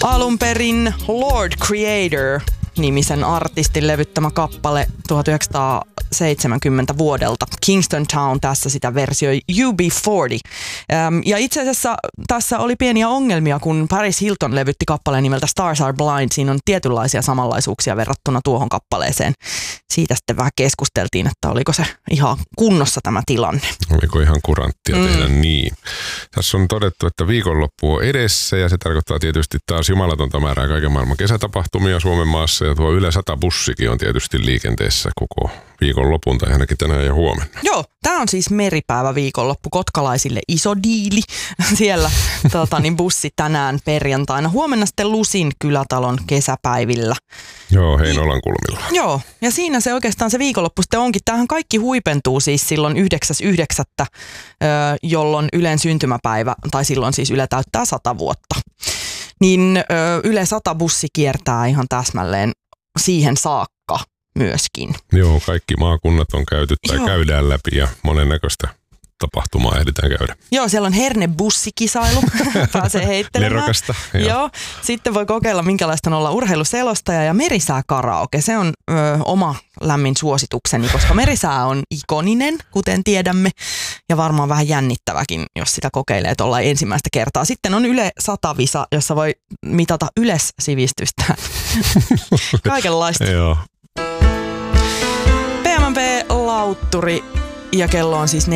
Alun perin Lord Creator-nimisen artistin levyttämä kappale 1970 vuodelta. Kingston Town tässä sitä versioi UB40. Ja itse asiassa tässä oli pieniä ongelmia, kun Paris Hilton levytti kappaleen nimeltä Stars Are Blind. Siinä on tietynlaisia samanlaisuuksia verrattuna tuohon kappaleeseen. Siitä sitten vähän keskusteltiin, että oliko se ihan kunnossa tämä tilanne. Oliko ihan kuranttia tehdä niin. Tässä on todettu, että viikonloppu on edessä ja se tarkoittaa tietysti taas jumalatonta määrää kaiken maailman kesätapahtumia Suomen maassa. Ja tuo Yle 100 bussikin on tietysti liikenteessä koko viikonlopun tai ainakin tänään ja huomenna. Joo, tämä on siis meripäivä viikonloppu kotkalaisille iso diili. Siellä bussi tänään perjantaina. Huomenna sitten Lusin kylätalon kesäpäivillä. Joo, Heinolan kulmilla. Joo, ja siinä se oikeastaan se viikonloppu sitten onkin. Tämähän kaikki huipentuu siis silloin 9.9., jolloin Ylen syntymäpäivä, tai silloin siis Yle täyttää 100 vuotta. Niin Yle 100 bussi kiertää ihan täsmälleen siihen saakka myöskin. Joo, kaikki maakunnat on käyty tai käydään läpi ja monennäköistä tapahtumaa ehditään käydä. Joo, siellä on hernebussikisailu, pääsee heittelemään. Nerokasta. Joo. Sitten voi kokeilla, minkälaista on olla urheiluselostaja ja merisää karaoke. Se on oma lämmin suositukseni, koska merisää on ikoninen, kuten tiedämme, ja varmaan vähän jännittäväkin, jos sitä kokeilee tuolla ensimmäistä kertaa. Sitten on Yle 100-visa, jossa voi mitata yleissivistystä. Kaikenlaista. Joo. PMP-lautturi. Ja kello on siis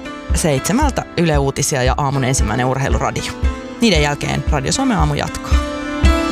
7:04 Yle Uutisia ja aamun ensimmäinen urheiluradio. Niiden jälkeen Radio Suomen aamu jatkaa.